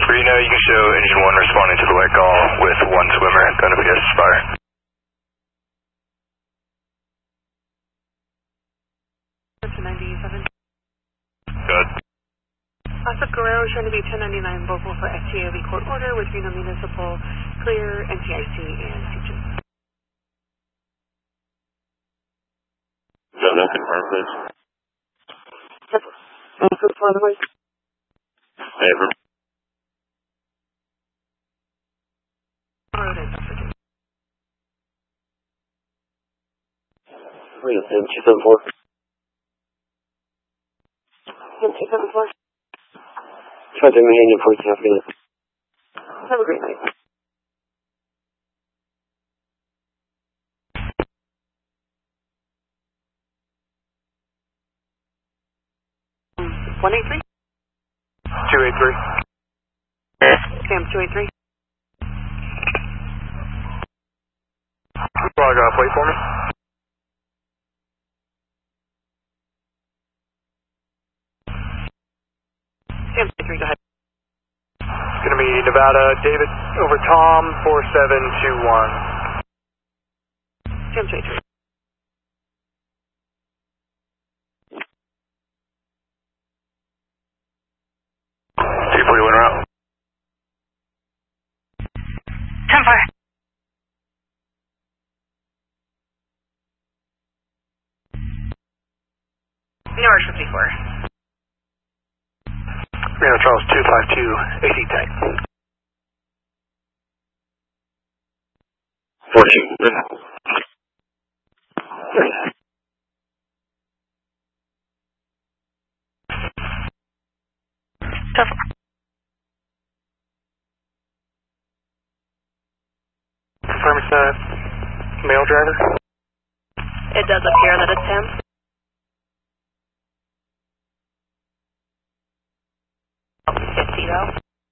Reno, you can show engine 1 responding to the white call with 1 swimmer, Benefides fire. Good. Oscar Guerrero showing to be 1099 local for STAV court order with Reno Municipal, clear NTIC and teaching. No, confirm, please. Also, for the way. Favor. Reno 274. 274. Try to remain in 14 minutes. Have a great night. One 183? 283. Cam 283. Log off, wait for me. Cam 283, go ahead. It's going to be Nevada, David over Tom, 4721. Cam 283. Route. 10 fire. Newark 54. Reno Charles 252, AC tank. 14. Tough. Confirm it's a male driver. It does appear that it's him. Oh, 50 though.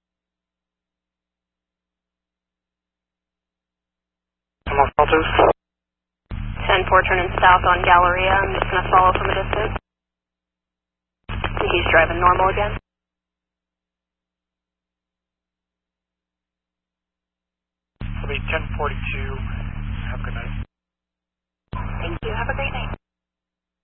I'm on Altos. 10-4 turning south on Galleria. I'm just going to follow from a distance. He's driving normal again. It'll be 1042. Have a good night. Thank you. Have a great night.